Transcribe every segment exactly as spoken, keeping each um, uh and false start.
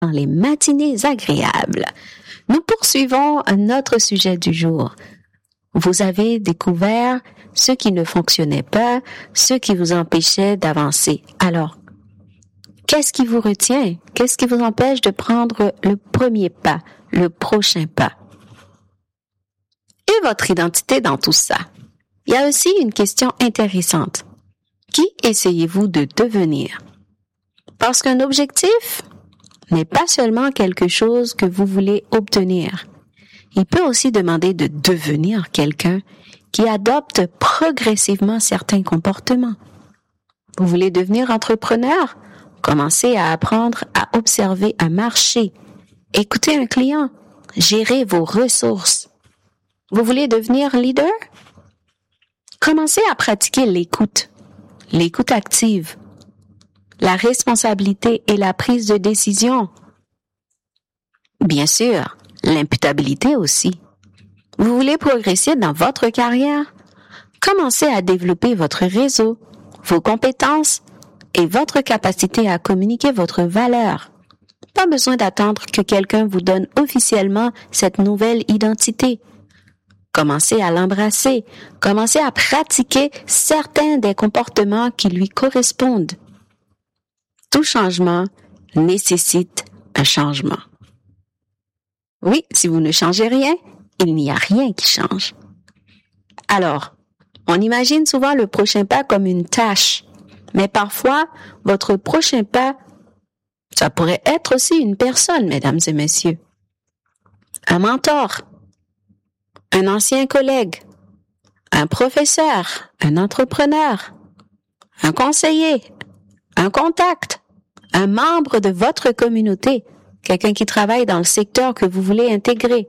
dans les matinées agréables. Nous poursuivons notre sujet du jour. Vous avez découvert ce qui ne fonctionnait pas, ce qui vous empêchait d'avancer. Alors, qu'est-ce qui vous retient? Qu'est-ce qui vous empêche de prendre le premier pas, le prochain pas? Et votre identité dans tout ça? Il y a aussi une question intéressante. Qui essayez-vous de devenir? Parce qu'un objectif n'est pas seulement quelque chose que vous voulez obtenir. Il peut aussi demander de devenir quelqu'un qui adopte progressivement certains comportements. Vous voulez devenir entrepreneur? Commencez à apprendre à observer un marché, écouter un client, gérer vos ressources. Vous voulez devenir leader? Commencez à pratiquer l'écoute, l'écoute active, la responsabilité et la prise de décision. Bien sûr, l'imputabilité aussi. Vous voulez progresser dans votre carrière? Commencez à développer votre réseau, vos compétences et votre capacité à communiquer votre valeur. Pas besoin d'attendre que quelqu'un vous donne officiellement cette nouvelle identité. Commencez à l'embrasser. Commencez à pratiquer certains des comportements qui lui correspondent. Tout changement nécessite un changement. Oui, si vous ne changez rien, il n'y a rien qui change. Alors, on imagine souvent le prochain pas comme une tâche, mais parfois, votre prochain pas, ça pourrait être aussi une personne, mesdames et messieurs. Un mentor, un ancien collègue, un professeur, un entrepreneur, un conseiller, un contact, un membre de votre communauté, quelqu'un qui travaille dans le secteur que vous voulez intégrer.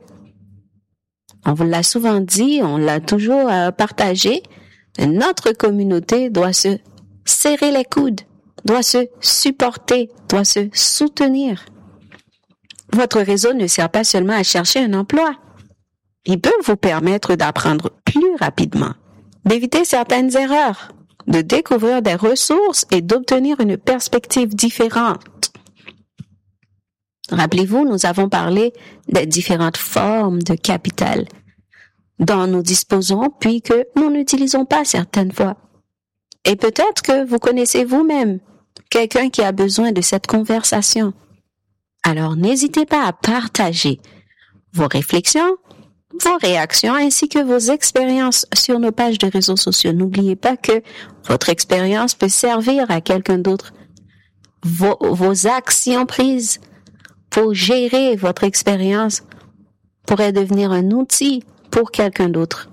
On vous l'a souvent dit, on l'a toujours partagé, notre communauté doit se serrer les coudes, doit se supporter, doit se soutenir. Votre réseau ne sert pas seulement à chercher un emploi. Il peut vous permettre d'apprendre plus rapidement, d'éviter certaines erreurs, de découvrir des ressources et d'obtenir une perspective différente. Rappelez-vous, nous avons parlé des différentes formes de capital dont nous disposons puis que nous n'utilisons pas certaines fois. Et peut-être que vous connaissez vous-même quelqu'un qui a besoin de cette conversation. Alors n'hésitez pas à partager vos réflexions, vos réactions ainsi que vos expériences sur nos pages de réseaux sociaux. N'oubliez pas que votre expérience peut servir à quelqu'un d'autre. Vos, vos actions prises pour gérer votre expérience pourraient devenir un outil pour quelqu'un d'autre.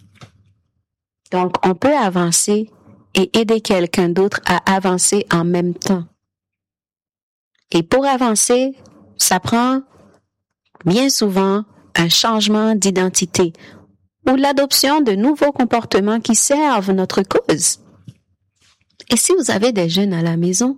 Donc, on peut avancer et aider quelqu'un d'autre à avancer en même temps. Et pour avancer, ça prend bien souvent un changement d'identité ou l'adoption de nouveaux comportements qui servent notre cause. Et si vous avez des jeunes à la maison,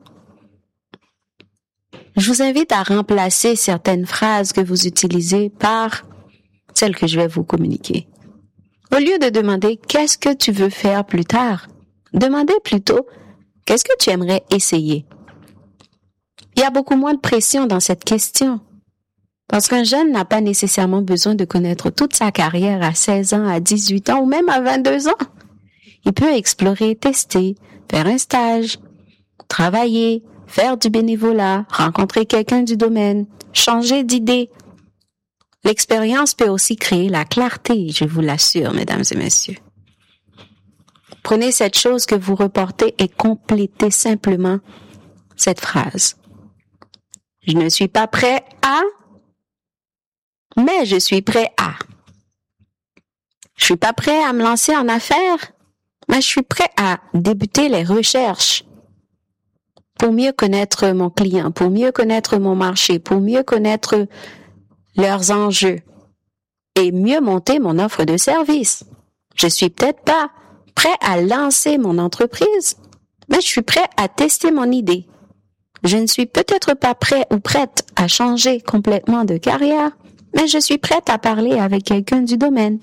je vous invite à remplacer certaines phrases que vous utilisez par celles que je vais vous communiquer. Au lieu de demander « qu'est-ce que tu veux faire plus tard ?», demandez plutôt « qu'est-ce que tu aimerais essayer ?» Il y a beaucoup moins de pression dans cette question. Parce qu'un jeune n'a pas nécessairement besoin de connaître toute sa carrière à seize ans, à dix-huit ans ou même à vingt-deux ans. Il peut explorer, tester, faire un stage, travailler, faire du bénévolat, rencontrer quelqu'un du domaine, changer d'idée. L'expérience peut aussi créer la clarté, je vous l'assure, mesdames et messieurs. Prenez cette chose que vous reportez et complétez simplement cette phrase. Je ne suis pas prêt à, mais je suis prêt à. Je suis pas prêt à me lancer en affaires, mais je suis prêt à débuter les recherches pour mieux connaître mon client, pour mieux connaître mon marché, pour mieux connaître leurs enjeux et mieux monter mon offre de service. Je suis peut-être pas prêt à lancer mon entreprise, mais je suis prêt à tester mon idée. Je ne suis peut-être pas prêt ou prête à changer complètement de carrière, mais je suis prête à parler avec quelqu'un du domaine.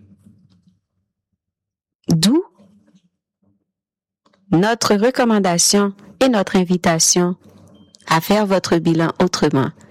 D'où notre recommandation et notre invitation à faire votre bilan autrement.